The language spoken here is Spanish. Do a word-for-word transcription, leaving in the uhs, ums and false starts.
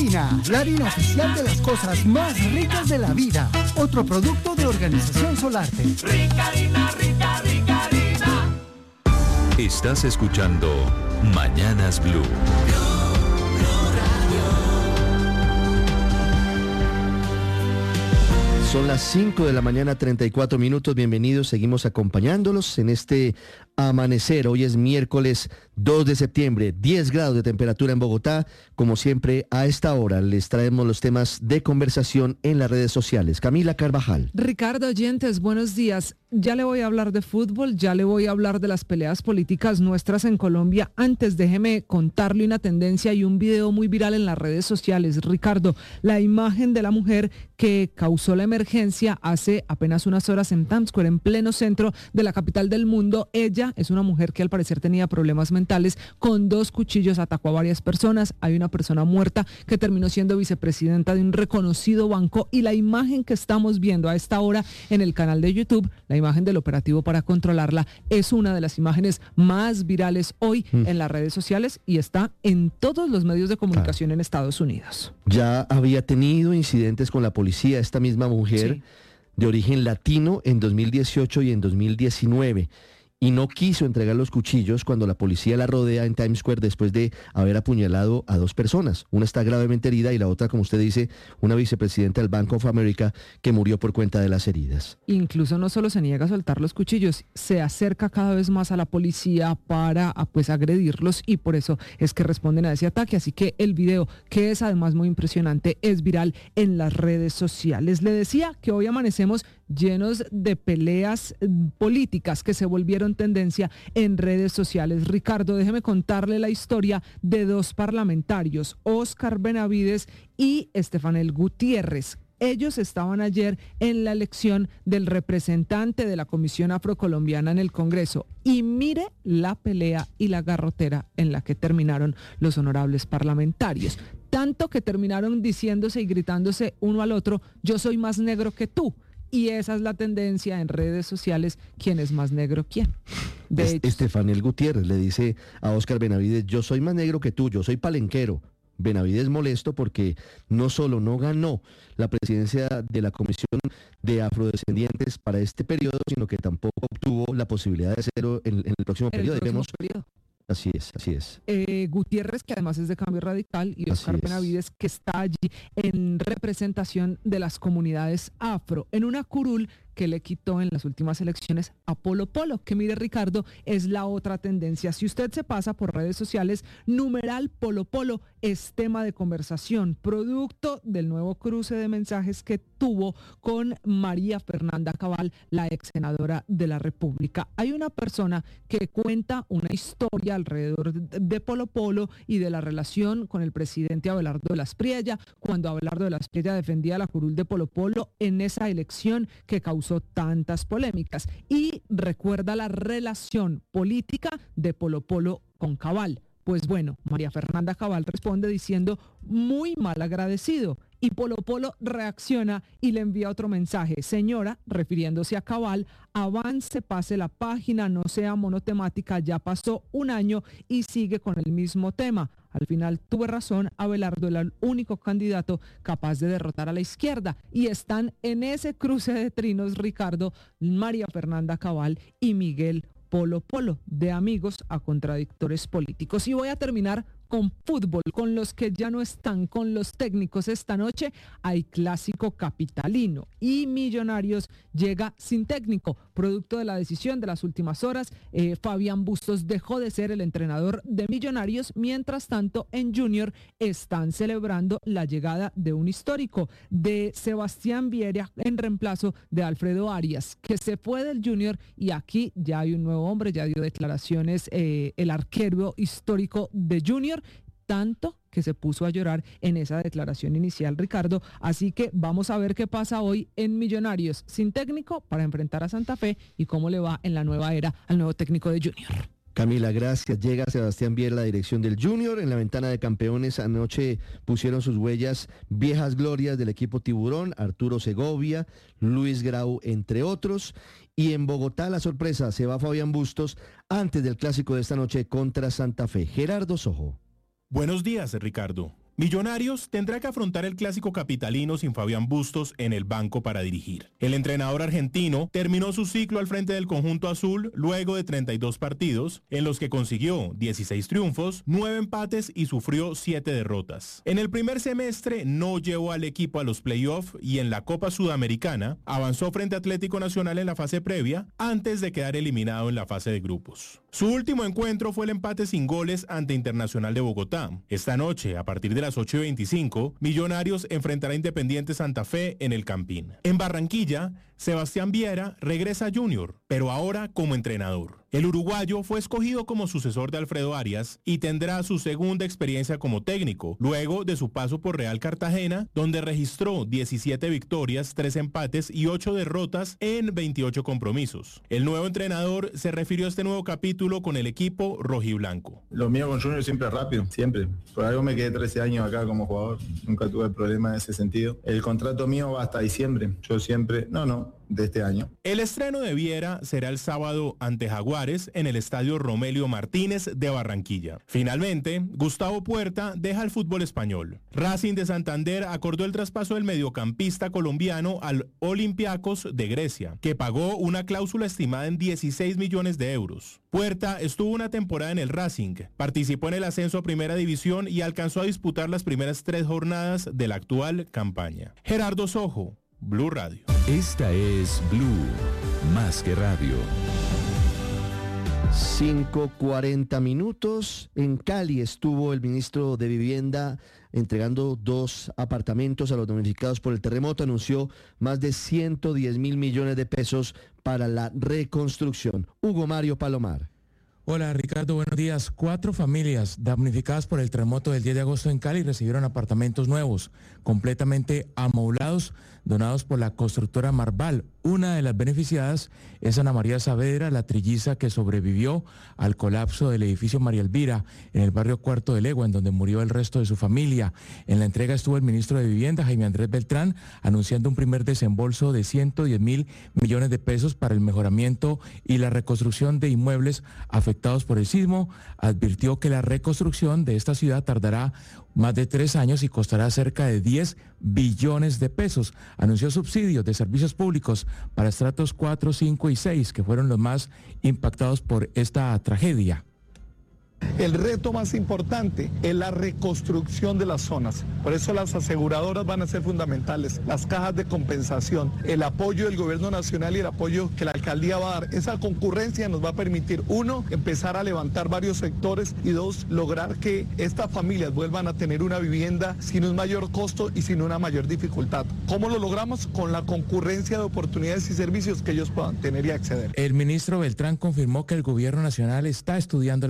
Harina, la harina oficial de las cosas más ricas de la vida. Otro producto de Organización Solarte. Rica harina, rica, rica harina. Estás escuchando Mañanas Blue. Son las cinco de la mañana, treinta y cuatro minutos. Bienvenidos, seguimos acompañándolos en este amanecer. Hoy es miércoles dos de septiembre, diez grados de temperatura en Bogotá. Como siempre, a esta hora les traemos los temas de conversación en las redes sociales. Camila Carvajal. Ricardo Oyentes, buenos días. Ya le voy a hablar de fútbol, ya le voy a hablar de las peleas políticas nuestras en Colombia. Antes, déjeme contarle una tendencia y un video muy viral en las redes sociales. Ricardo, la imagen de la mujer que causó la emergencia hace apenas unas horas en Times Square, en pleno centro de la capital del mundo. Ella es una mujer que al parecer tenía problemas mentales. Con dos cuchillos atacó a varias personas. Hay una persona muerta que terminó siendo vicepresidenta de un reconocido banco. Y la imagen que estamos viendo a esta hora en el canal de YouTube, la imagen del operativo para controlarla, es una de las imágenes más virales hoy mm. en las redes sociales y está en todos los medios de comunicación claro. en Estados Unidos. Ya había tenido incidentes con la policía esta misma mujer sí. de origen latino en dos mil dieciocho y en dos mil diecinueve. Y no quiso entregar los cuchillos cuando la policía la rodea en Times Square después de haber apuñalado a dos personas. Una está gravemente herida y la otra, como usted dice, una vicepresidenta del Bank of America que murió por cuenta de las heridas. Incluso no solo se niega a soltar los cuchillos, se acerca cada vez más a la policía para pues agredirlos y por eso es que responden a ese ataque. Así que el video, que es además muy impresionante, es viral en las redes sociales. Le decía que hoy amanecemos llenos de peleas políticas que se volvieron tendencia en redes sociales. Ricardo, déjeme contarle la historia de dos parlamentarios, Óscar Benavides y Estefanel Gutiérrez. Ellos estaban ayer en la elección del representante de la Comisión Afrocolombiana en el Congreso. Y mire la pelea y la garrotera en la que terminaron los honorables parlamentarios. Tanto que terminaron diciéndose y gritándose uno al otro, yo soy más negro que tú. Y esa es la tendencia en redes sociales, ¿quién es más negro quién? De es, Estefanel Gutiérrez le dice a Óscar Benavides, yo soy más negro que tú, yo soy palenquero. Benavides molesto porque no solo no ganó la presidencia de la Comisión de Afrodescendientes para este periodo, sino que tampoco obtuvo la posibilidad de hacerlo en, en el próximo en periodo. El próximo Vemos, periodo. Así es, así es. Eh, Gutiérrez, que además es de Cambio Radical, y Óscar Benavides, que está allí en representación de las comunidades afro, en una curul que le quitó en las últimas elecciones a Polo Polo, que mire Ricardo, es la otra tendencia. Si usted se pasa por redes sociales, numeral Polo Polo es tema de conversación, producto del nuevo cruce de mensajes que tuvo con María Fernanda Cabal, la ex senadora de la República. Hay una persona que cuenta una historia alrededor de Polo Polo y de la relación con el presidente Abelardo de las Priella, cuando Abelardo de las Priella defendía la curul de Polo Polo en esa elección que causó tantas polémicas, y recuerda la relación política de Polo Polo con Cabal. Pues bueno, María Fernanda Cabal responde diciendo muy mal agradecido, y Polo Polo reacciona y le envía otro mensaje. Señora, refiriéndose a Cabal, avance, pase la página, no sea monotemática, ya pasó un año y sigue con el mismo tema. Al final tuve razón, Abelardo era el único candidato capaz de derrotar a la izquierda. Y están en ese cruce de trinos, Ricardo, María Fernanda Cabal y Miguel Polo Polo, de amigos a contradictores políticos. Y voy a terminar con fútbol, con los que ya no están, con los técnicos. Esta noche hay clásico capitalino y Millonarios llega sin técnico, producto de la decisión de las últimas horas. eh, Fabián Bustos dejó de ser el entrenador de Millonarios. Mientras tanto, en Junior están celebrando la llegada de un histórico, de Sebastián Viera, en reemplazo de Alfredo Arias, que se fue del Junior, y aquí ya hay un nuevo hombre. Ya dio declaraciones eh, el arquero histórico de Junior, tanto que se puso a llorar en esa declaración inicial, Ricardo. Así que vamos a ver qué pasa hoy en Millonarios sin técnico para enfrentar a Santa Fe, y cómo le va en la nueva era al nuevo técnico de Junior. Camila, gracias. Llega Sebastián Viera a la dirección del Junior. En la ventana de campeones anoche pusieron sus huellas viejas glorias del equipo Tiburón, Arturo Segovia, Luis Grau, entre otros. Y en Bogotá la sorpresa, se va Fabián Bustos antes del clásico de esta noche contra Santa Fe. Gerardo Sojo. Buenos días, Ricardo. Millonarios tendrá que afrontar el clásico capitalino sin Fabián Bustos en el banco para dirigir. El entrenador argentino terminó su ciclo al frente del conjunto azul luego de treinta y dos partidos, en los que consiguió dieciséis triunfos, nueve empates y sufrió siete derrotas. En el primer semestre no llevó al equipo a los playoffs y en la Copa Sudamericana avanzó frente a Atlético Nacional en la fase previa antes de quedar eliminado en la fase de grupos. Su último encuentro fue el empate sin goles ante Internacional de Bogotá. Esta noche, a partir de las ocho y veinticinco, Millonarios enfrentará a Independiente Santa Fe en el Campín. En Barranquilla, Sebastián Viera regresa a Junior, pero ahora como entrenador. El uruguayo fue escogido como sucesor de Alfredo Arias y tendrá su segunda experiencia como técnico, luego de su paso por Real Cartagena, donde registró diecisiete victorias, tres empates y ocho derrotas en veintiocho compromisos. El nuevo entrenador se refirió a este nuevo capítulo con el equipo rojiblanco. Lo mío con Junior siempre es rápido, siempre. Por algo me quedé trece años acá como jugador, nunca tuve problema en ese sentido. El contrato mío va hasta diciembre, yo siempre, no, no. de este año. El estreno de Viera será el sábado ante Jaguares en el estadio Romelio Martínez de Barranquilla. Finalmente, Gustavo Puerta deja el fútbol español. Racing de Santander acordó el traspaso del mediocampista colombiano al Olympiacos de Grecia, que pagó una cláusula estimada en dieciséis millones de euros. Puerta estuvo una temporada en el Racing, participó en el ascenso a Primera División y alcanzó a disputar las primeras tres jornadas de la actual campaña. Gerardo Sojo, Blue Radio. Esta es Blue, más que radio. cinco cuarenta minutos. En Cali estuvo el ministro de Vivienda entregando dos apartamentos a los damnificados por el terremoto. Anunció más de ciento diez mil millones de pesos para la reconstrucción. Hugo Mario Palomar. Hola Ricardo, buenos días. Cuatro familias damnificadas por el terremoto del diez de agosto en Cali recibieron apartamentos nuevos, completamente amoblados, donados por la constructora Marval. Una de las beneficiadas es Ana María Saavedra, la trilliza que sobrevivió al colapso del edificio María Elvira en el barrio Cuarto de Legua, en donde murió el resto de su familia. En la entrega estuvo el ministro de Vivienda, Jaime Andrés Beltrán, anunciando un primer desembolso de ciento diez mil millones de pesos para el mejoramiento y la reconstrucción de inmuebles afectados por el sismo. Advirtió que la reconstrucción de esta ciudad tardará más de tres años y costará cerca de diez billones de pesos. Anunció subsidios de servicios públicos para estratos cuatro, cinco y seis, que fueron los más impactados por esta tragedia. El reto más importante es la reconstrucción de las zonas. Por eso las aseguradoras van a ser fundamentales, las cajas de compensación, el apoyo del gobierno nacional y el apoyo que la alcaldía va a dar. Esa concurrencia nos va a permitir, uno, empezar a levantar varios sectores y dos, lograr que estas familias vuelvan a tener una vivienda sin un mayor costo y sin una mayor dificultad. ¿Cómo lo logramos? Con la concurrencia de oportunidades y servicios que ellos puedan tener y acceder. El ministro Beltrán confirmó que el gobierno nacional está estudiando